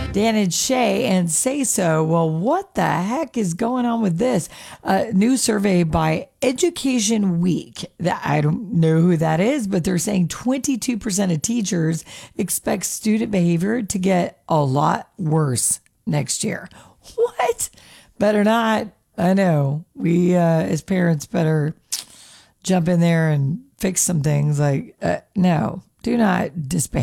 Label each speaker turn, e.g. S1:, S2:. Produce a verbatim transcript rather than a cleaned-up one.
S1: Dan and Shay and Say So. Well, what the heck is going on with this? A new survey by Education Week. That I don't know who that is, but they're saying twenty-two percent of teachers expect student behavior to get a lot worse next year. What? Better not. I know. We, uh, as parents, better jump in there and fix some things. Like, uh, no, do not disbehave.